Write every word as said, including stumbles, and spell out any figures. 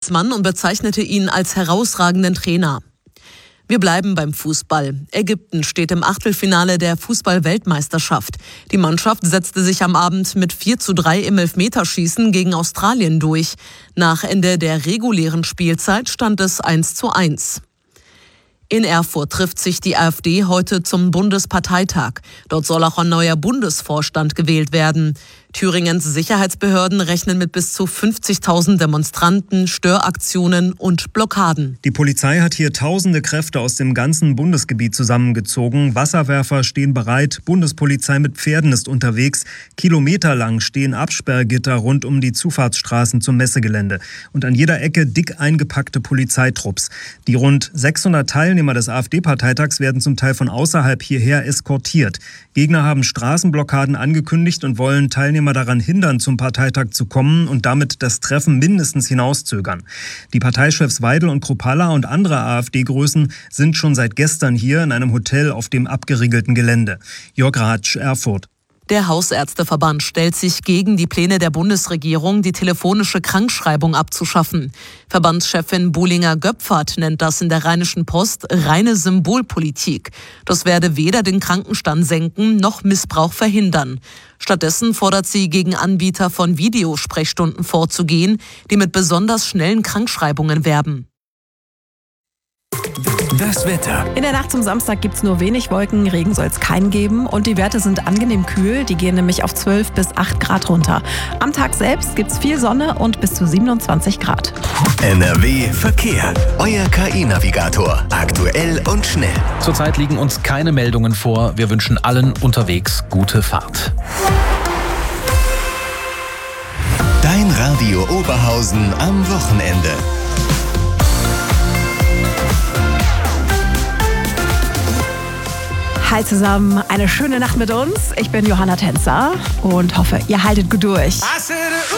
Nagelsmann und bezeichnete ihn als herausragenden Trainer. Wir bleiben beim Fußball. Ägypten steht im Achtelfinale der Fußball-Weltmeisterschaft. Die Mannschaft setzte sich am Abend mit vier zu drei im Elfmeterschießen gegen Australien durch. Nach Ende der regulären Spielzeit stand es eins zu eins. In Erfurt trifft sich die AfD heute zum Bundesparteitag. Dort soll auch ein neuer Bundesvorstand gewählt werden. Thüringens Sicherheitsbehörden rechnen mit bis zu fünfzigtausend Demonstranten, Störaktionen und Blockaden. Die Polizei hat hier tausende Kräfte aus dem ganzen Bundesgebiet zusammengezogen. Wasserwerfer stehen bereit, Bundespolizei mit Pferden ist unterwegs. Kilometerlang stehen Absperrgitter rund um die Zufahrtsstraßen zum Messegelände. Und an jeder Ecke dick eingepackte Polizeitrupps. Die rund sechshundert Teilnehmer des AfD-Parteitags werden zum Teil von außerhalb hierher eskortiert. Gegner haben Straßenblockaden angekündigt und wollen Teilnehmer daran hindern, zum Parteitag zu kommen und damit das Treffen mindestens hinauszögern. Die Parteichefs Weidel und Kruppalla und andere AfD-Größen sind schon seit gestern hier in einem Hotel auf dem abgeriegelten Gelände. Jörg Ratsch, Erfurt. Der Hausärzteverband stellt sich gegen die Pläne der Bundesregierung, die telefonische Krankschreibung abzuschaffen. Verbandschefin Buhlinger-Göpfert nennt das in der Rheinischen Post reine Symbolpolitik. Das werde weder den Krankenstand senken noch Missbrauch verhindern. Stattdessen fordert sie, gegen Anbieter von Videosprechstunden vorzugehen, die mit besonders schnellen Krankschreibungen werben. Das Wetter. In der Nacht zum Samstag gibt es nur wenig Wolken, Regen soll es keinen geben und die Werte sind angenehm kühl, die gehen nämlich auf zwölf bis acht Grad runter. Am Tag selbst gibt es viel Sonne und bis zu siebenundzwanzig Grad. N R W Verkehr. Euer K I-Navigator. Aktuell und schnell. Zurzeit liegen uns keine Meldungen vor. Wir wünschen allen unterwegs gute Fahrt. Dein Radio Oberhausen am Wochenende. Hi zusammen, eine schöne Nacht mit uns. Ich bin Johanna Tänzer und hoffe, ihr haltet gut durch.